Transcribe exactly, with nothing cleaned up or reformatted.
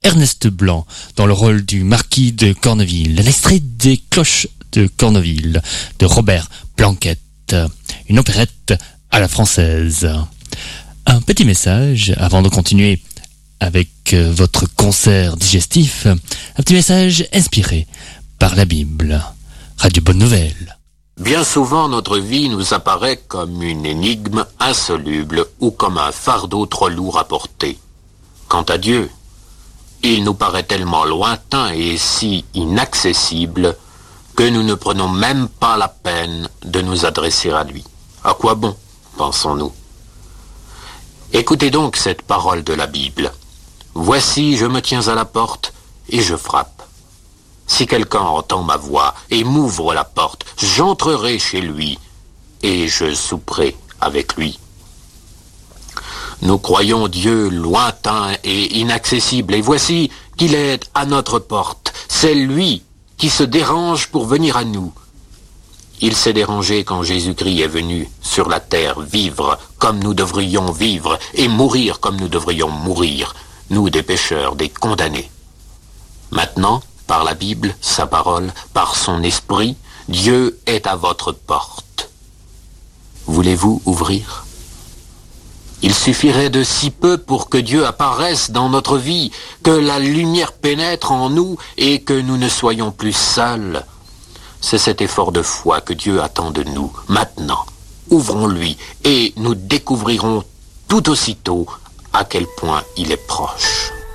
Ernest Blanc dans le rôle du marquis de Corneville. Un extrait des Cloches de Corneville de Robert Blanquette, une opérette à la française. Un petit message avant de continuer avec votre concert digestif, un petit message inspiré par la Bible. Radio Bonne Nouvelle. Bien souvent, notre vie nous apparaît comme une énigme insoluble ou comme un fardeau trop lourd à porter. Quant à Dieu, il nous paraît tellement lointain et si inaccessible que nous ne prenons même pas la peine de nous adresser à lui. À quoi bon, pensons-nous? Écoutez donc cette parole de la Bible. Voici, je me tiens à la porte et je frappe. Si quelqu'un entend ma voix et m'ouvre la porte, j'entrerai chez lui et je souperai avec lui. Nous croyons Dieu lointain et inaccessible, et voici qu'il est à notre porte. C'est lui qui se dérange pour venir à nous. Il s'est dérangé quand Jésus-Christ est venu sur la terre vivre comme nous devrions vivre et mourir comme nous devrions mourir, nous des pécheurs, des condamnés. Maintenant, par la Bible, sa parole, par son esprit, Dieu est à votre porte. Voulez-vous ouvrir ? Il suffirait de si peu pour que Dieu apparaisse dans notre vie, que la lumière pénètre en nous et que nous ne soyons plus seuls. C'est cet effort de foi que Dieu attend de nous. Maintenant, ouvrons-lui et nous découvrirons tout aussitôt à quel point il est proche.